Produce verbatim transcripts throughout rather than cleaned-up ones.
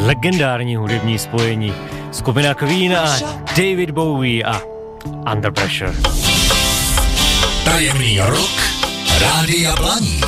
legendární hudební spojení. Skupina Queen a David Bowie a Under Pressure. Tajemný rok Rádia Blaník.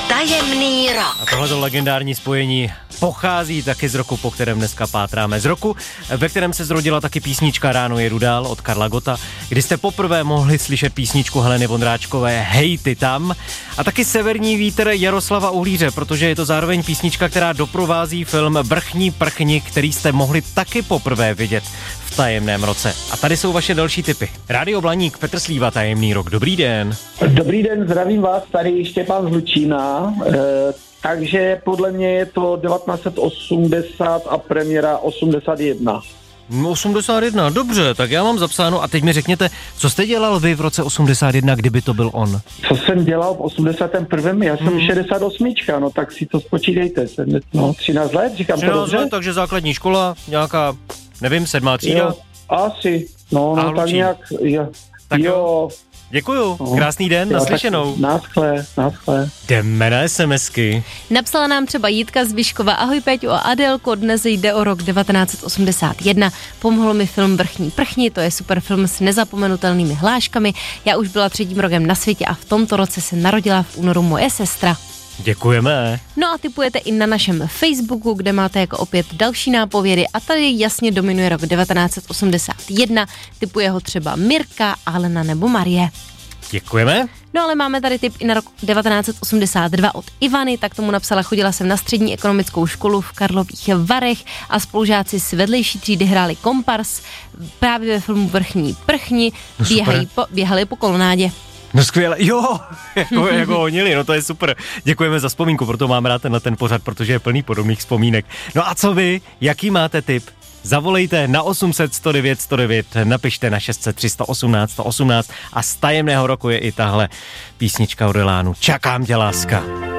Tajemný rok. A tohleto legendární spojení pochází taky z roku, po kterém dneska pátráme. Z roku, ve kterém se zrodila taky písnička Ráno jedu dál od Karla Gotta, kdy jste poprvé mohli slyšet písničku Heleny Vondráčkové Hej ty tam, a taky Severní vítr Jaroslava Uhlíře, protože je to zároveň písnička, která doprovází film Vrchní prchni, který jste mohli taky poprvé vidět v tajemném roce. A tady jsou vaše další tipy. Rádio Blaník, Petr Slíva, Tajemný rok. Dobrý den. Dobrý den, zdravím vás, tady Štěpán z Lučína. E- Takže podle mě je to devatenáct set osmdesát a premiéra osmdesát jedna. osmdesát jedna, dobře, tak já mám zapsáno a teď mi řekněte, co jste dělal vy v roce osmdesát jedna, kdyby to byl on? Co jsem dělal v osmdesátém prvním? Já jsem hmm. šedesát osm, no tak si to spočítejte, jsem, no, třináct let, říkám to dobře? Let, takže základní škola, nějaká, nevím, sedmá třída? Jo, asi, no, no tak nějak, jo. Tak jo. jo. Děkuju, no. Krásný den, jo, naslyšenou. Náschle, náschle. Jdeme na SMSky. Napsala nám třeba Jitka z Vyškova. Ahoj Péťo a Adélko, dnes jde o rok devatenáct set osmdesát jedna. Pomohl mi film Vrchní prchni, to je super film s nezapomenutelnými hláškami. Já už byla třetím rokem na světě a v tomto roce se narodila v únoru moje sestra. Děkujeme. No a tipujete i na našem Facebooku, kde máte jako opět další nápovědy a tady jasně dominuje rok devatenáct set osmdesát jedna. Tipuje ho třeba Mirka, Alena nebo Marie. Děkujeme. No ale máme tady tip i na rok devatenáct set osmdesát dva od Ivany, tak tomu napsala: chodila jsem na střední ekonomickou školu v Karlových Varech a spolužáci z vedlejší třídy hráli kompars právě ve filmu Vrchní prchni, no běhají po, běhali po kolonádě. No skvěle, jo, jako, jako honili, no to je super. Děkujeme za vzpomínku, proto mám rád na ten pořad, protože je plný podobných vzpomínek. No a co vy, jaký máte tip? Zavolejte na osm set sto devět sto devět, napište na šest set tři sto osmnáct sto osmnáct a z tajemného roku je i tahle písnička od Elánu. Čakám tě, láska.